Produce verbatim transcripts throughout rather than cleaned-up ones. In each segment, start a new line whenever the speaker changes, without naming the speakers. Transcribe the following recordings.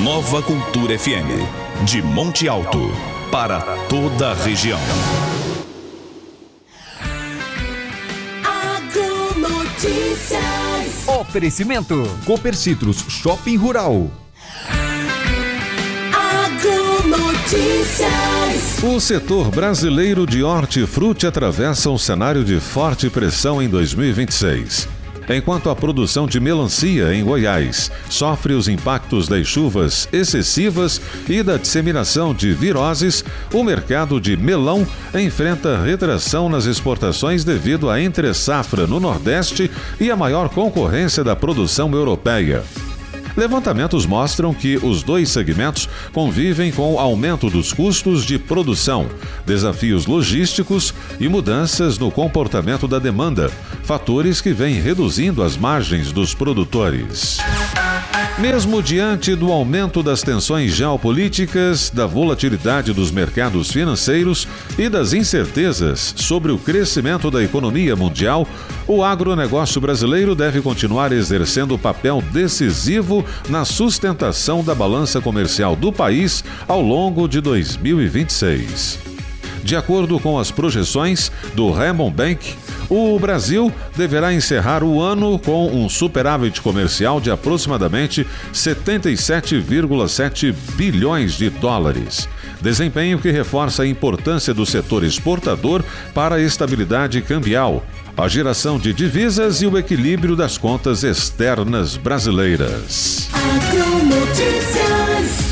Nova Cultura F M, de Monte Alto, para toda a região.
Agronotícias.
Oferecimento Cooper Citrus Shopping Rural.
Agronotícias.
O setor brasileiro de hortifruti atravessa um cenário de forte pressão em dois mil e vinte e seis. Enquanto a produção de melancia em Goiás sofre os impactos das chuvas excessivas e da disseminação de viroses, o mercado de melão enfrenta retração nas exportações devido à entre-safra no Nordeste e a maior concorrência da produção europeia. Levantamentos mostram que os dois segmentos convivem com o aumento dos custos de produção, desafios logísticos e mudanças no comportamento da demanda, fatores que vêm reduzindo as margens dos produtores. Mesmo diante do aumento das tensões geopolíticas, da volatilidade dos mercados financeiros e das incertezas sobre o crescimento da economia mundial, o agronegócio brasileiro deve continuar exercendo papel decisivo na sustentação da balança comercial do país ao longo de dois mil e vinte e seis. De acordo com as projeções do Raymond Bank, o Brasil deverá encerrar o ano com um superávit comercial de aproximadamente setenta e sete vírgula sete bilhões de dólares. Desempenho que reforça a importância do setor exportador para a estabilidade cambial, a geração de divisas e o equilíbrio das contas externas brasileiras.
Agronotícias.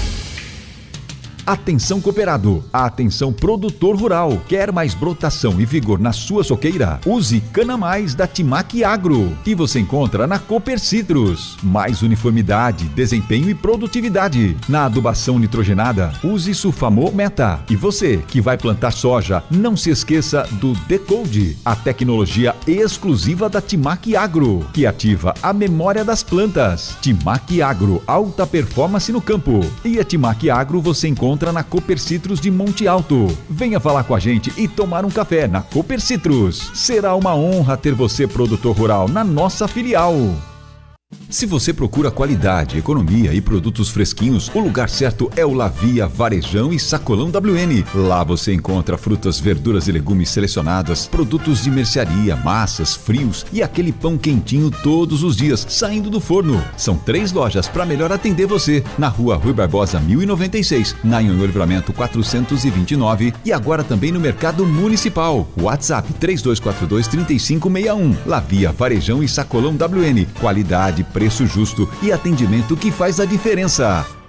Atenção cooperado, atenção produtor rural. Quer mais brotação e vigor na sua soqueira? Use Cana Mais da Timac Agro, que você encontra na Cooper Citrus. Mais uniformidade, desempenho e produtividade. Na adubação nitrogenada, use Sulfamol Meta. E você que vai plantar soja, não se esqueça do Decode, a tecnologia exclusiva da Timac Agro, que ativa a memória das plantas. Timac Agro, alta performance no campo. E a Timac Agro você encontra na Cooper Citrus de Monte Alto. Venha falar com a gente e tomar um café na Cooper Citrus. Será uma honra ter você, produtor rural, na nossa filial. Se você procura qualidade, economia e produtos fresquinhos, o lugar certo é o Lavia Varejão e Sacolão W N. Lá você encontra frutas, verduras e legumes selecionadas, produtos de mercearia, massas, frios e aquele pão quentinho todos os dias, saindo do forno. São três lojas para melhor atender você. Na rua Rui Barbosa mil e noventa e seis, na Anhanguera Livramento quatrocentos e vinte e nove e agora também no Mercado Municipal. WhatsApp três dois quatro dois, três cinco seis um. Lavia Varejão e Sacolão W N. Qualidade, preço justo e atendimento que faz a diferença.